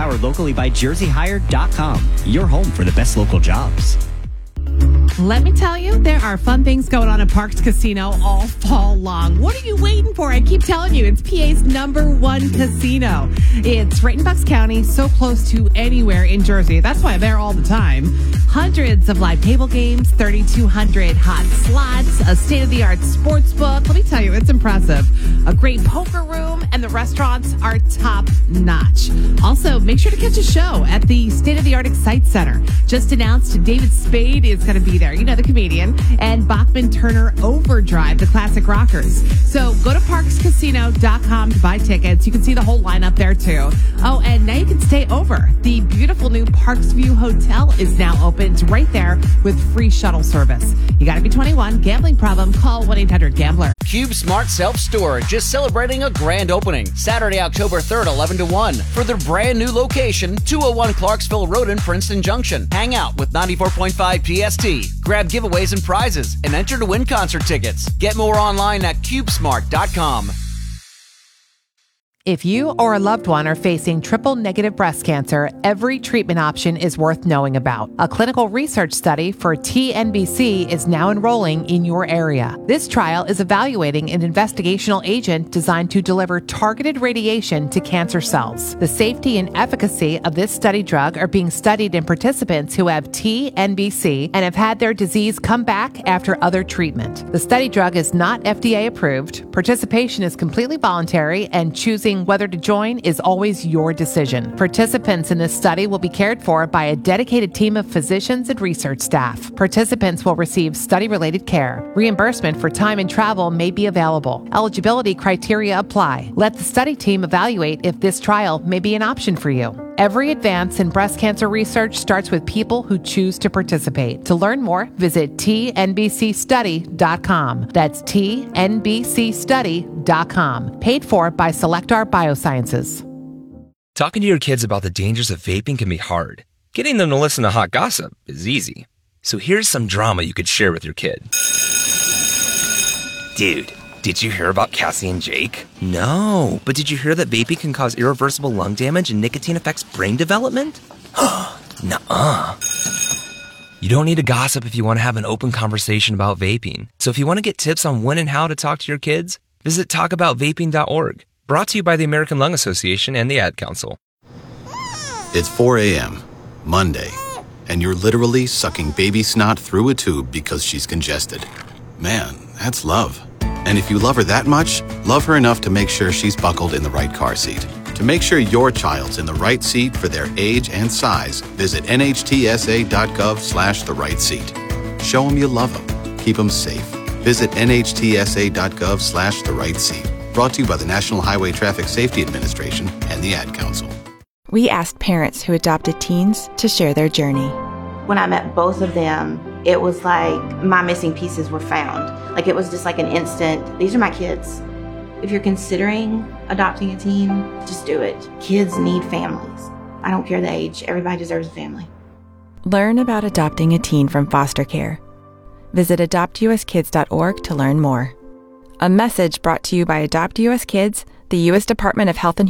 Powered locally by JerseyHire.com. Your home for the best local jobs. Let me tell you, there are fun things going on at Parks Casino all fall long. What are you waiting for? I keep telling you, it's PA's #1 casino. It's right in Bucks County, so close to anywhere in Jersey. That's why I'm there all the time. Hundreds of live table games, 3,200 hot slots, a state-of-the-art sports book. Let me tell you, it's impressive. A great poker room, and the restaurants are top-notch. Also, make sure to catch a show at the state-of-the-art Excite Center. Just announced David Spade is going to be there. You know, the comedian. And Bachman Turner Overdrive, the classic rockers. So go to parkscasino.com to buy tickets. You can see the whole lineup there, too. Oh, and now you can stay over. The beautiful new Parksview Hotel is now open. It's right there with free shuttle service. You got to be 21. Gambling problem? Call 1-800-GAMBLER. Cube Smart Self-Storage is celebrating a grand opening Saturday, October 3rd, 11 to 1 for their brand new location, 201 Clarksville Road in Princeton Junction. Hang out with 94.5 PST. Grab giveaways and prizes and enter to win concert tickets. Get more online at cubesmart.com. If you or a loved one are facing triple-negative breast cancer, every treatment option is worth knowing about. A clinical research study for TNBC is now enrolling in your area. This trial is evaluating an investigational agent designed to deliver targeted radiation to cancer cells. The safety and efficacy of this study drug are being studied in participants who have TNBC and have had their disease come back after other treatment. The study drug is not FDA approved. Participation is completely voluntary, and choosing whether to join is always your decision. Participants in this study will be cared for by a dedicated team of physicians and research staff. Participants will receive study-related care. Reimbursement for time and travel may be available. Eligibility criteria apply. Let the study team evaluate if this trial may be an option for you. Every advance in breast cancer research starts with people who choose to participate. To learn more, visit tnbcstudy.com. That's tnbcstudy.com. Paid for by Selectar Biosciences. Talking to your kids about the dangers of vaping can be hard. Getting them to listen to hot gossip is easy. So here's some drama you could share with your kid. Dude, did you hear about Cassie and Jake? No, but did you hear that vaping can cause irreversible lung damage and nicotine affects brain development? Nuh-uh. You don't need to gossip if you want to have an open conversation about vaping. So if you want to get tips on when and how to talk to your kids, visit talkaboutvaping.org. Brought to you by the American Lung Association and the Ad Council. It's 4 a.m., Monday, and you're literally sucking baby snot through a tube because she's congested. Man, that's love. And if you love her that much, love her enough to make sure she's buckled in the right car seat. To make sure your child's in the right seat for their age and size, visit nhtsa.gov/the right seat. Show them you love them. Keep them safe. Visit nhtsa.gov/the right seat. Brought to you by the National Highway Traffic Safety Administration and the Ad Council. We asked parents who adopted teens to share their journey. When I met both of them, it was like my missing pieces were found. Like it was just like an instant, these are my kids. If you're considering adopting a teen, just do it. Kids need families. I don't care the age, everybody deserves a family. Learn about adopting a teen from foster care. Visit adoptuskids.org to learn more. A message brought to you by Adopt US Kids, the U.S. Department of Health and